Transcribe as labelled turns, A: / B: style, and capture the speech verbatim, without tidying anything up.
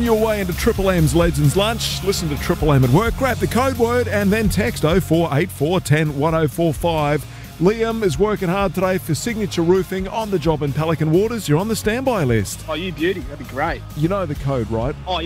A: your way into Triple M's Legends Lunch. Listen to Triple M at work, grab the code word and then text oh four eight four, one oh, one oh four five. Liam is working hard today for Signature Roofing on the job in Pelican Waters. You're on the standby list.
B: Oh, you beauty. That'd be great.
A: You know the code, right?
B: Oh, yeah.